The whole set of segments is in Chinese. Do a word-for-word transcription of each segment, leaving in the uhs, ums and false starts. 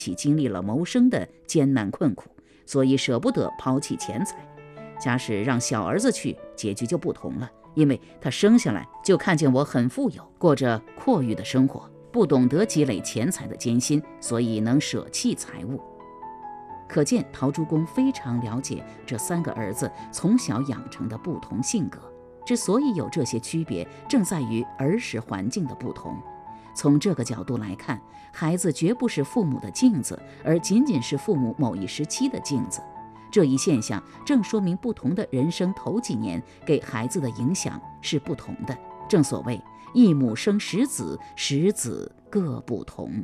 起经历了谋生的艰难困苦，所以舍不得抛弃钱财。假使让小儿子去，结局就不同了，因为他生下来就看见我很富有，过着阔裕的生活，不懂得积累钱财的艰辛，所以能舍弃财物。可见陶朱公非常了解这三个儿子从小养成的不同性格，之所以有这些区别，正在于儿时环境的不同。从这个角度来看，孩子绝不是父母的镜子，而仅仅是父母某一时期的镜子。这一现象正说明不同的人生头几年给孩子的影响是不同的。正所谓一母生十子，十子各不同。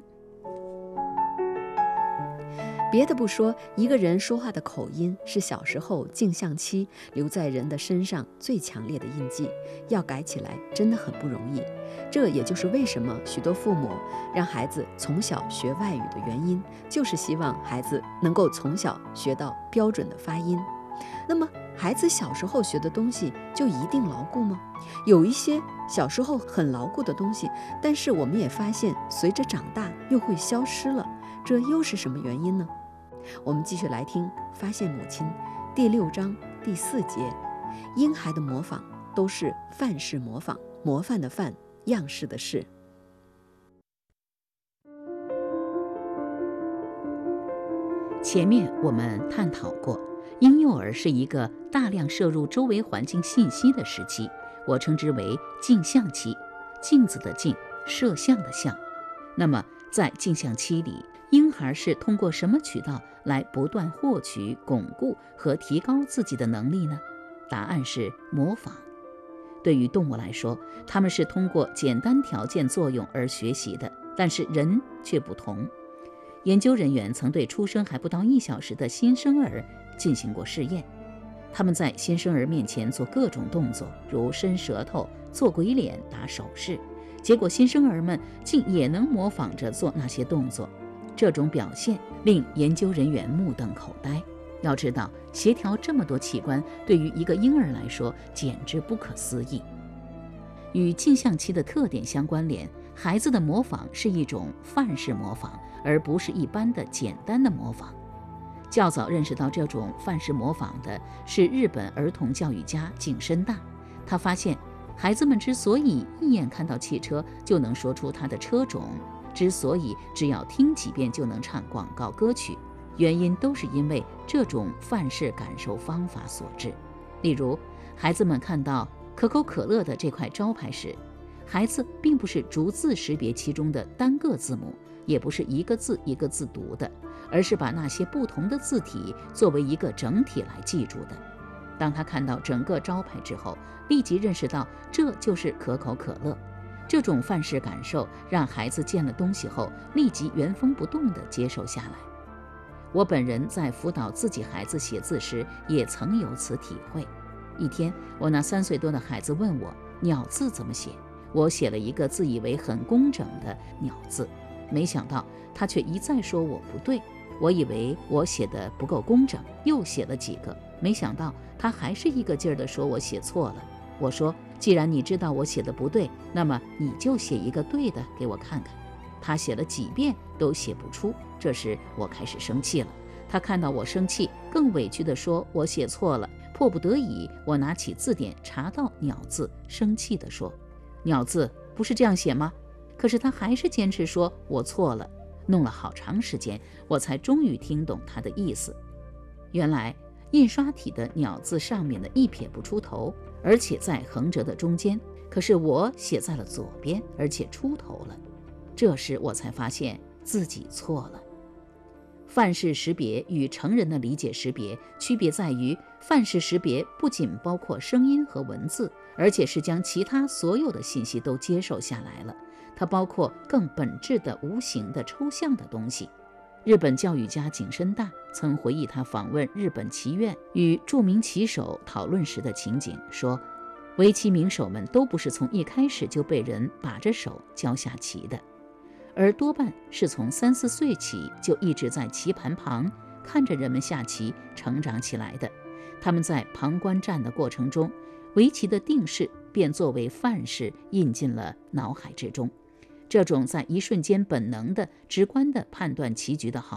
别的不说，一个人说话的口音是小时候镜像期留在人的身上最强烈的印记，要改起来真的很不容易。这也就是为什么许多父母让孩子从小学外语的原因，就是希望孩子能够从小学到标准的发音。那么孩子小时候学的东西就一定牢固吗？有一些小时候很牢固的东西，但是我们也发现随着长大又会消失了，这又是什么原因呢？我们继续来听《发现母亲》第六章第四节，婴孩的模仿都是范式模仿，模范的范，样式的式。 前面我们探讨过，婴幼儿是一个大量摄入周围环境信息的时期，我称之为镜像期，镜子的镜，摄像的像。那么在镜像期里，婴孩是通过什么渠道来不断获取、巩固和提高自己的能力呢？答案是模仿。对于动物来说，它们是通过简单条件作用而学习的，但是人却不同。研究人员曾对出生还不到一小时的新生儿进行过试验，他们在新生儿面前做各种动作，如伸舌头、做鬼脸、打手势，结果新生儿们竟也能模仿着做那些动作。这种表现令研究人员目瞪口呆。要知道，协调这么多器官对于一个婴儿来说简直不可思议。与镜像期的特点相关联，孩子的模仿是一种范式模仿，而不是一般的简单的模仿。较早认识到这种范式模仿的是日本儿童教育家井深大。他发现，孩子们之所以一眼看到汽车就能说出它的车种，之所以只要听几遍就能唱广告歌曲，原因都是因为这种范式感受方法所致。例如，孩子们看到可口可乐的这块招牌时，孩子并不是逐字识别其中的单个字母，也不是一个字一个字读的，而是把那些不同的字体作为一个整体来记住的。当他看到整个招牌之后，立即认识到这就是可口可乐。这种范式感受让孩子见了东西后立即原封不动地接受下来。我本人在辅导自己孩子写字时也曾有此体会。一天，我那三岁多的孩子问我鸟字怎么写，我写了一个自以为很工整的鸟字，没想到他却一再说我不对。我以为我写的不够工整，又写了几个，没想到他还是一个劲儿地说我写错了。我说，既然你知道我写的不对，那么你就写一个对的给我看看。他写了几遍都写不出，这时我开始生气了。他看到我生气，更委屈地说我写错了。迫不得已，我拿起字典查到鸟字，生气地说，鸟字不是这样写吗？可是他还是坚持说我错了。弄了好长时间，我才终于听懂他的意思。原来印刷体的鸟字上面的一撇不出头，而且在横折的中间，可是我写在了左边，而且出头了。这时我才发现自己错了。范式识别与成人的理解识别区别在于，范式识别不仅包括声音和文字，而且是将其他所有的信息都接受下来了，它包括更本质的无形的抽象的东西。日本教育家井深大曾回忆他访问日本棋院与著名棋手讨论时的情景，说围棋名手们都不是从一开始就被人把着手教下棋的，而多半是从三四岁起就一直在棋盘旁看着人们下棋成长起来的。他们在旁观战的过程中，围棋的定式便作为范式印进了脑海之中。 这种在一瞬间本能的、直观的判断棋局的好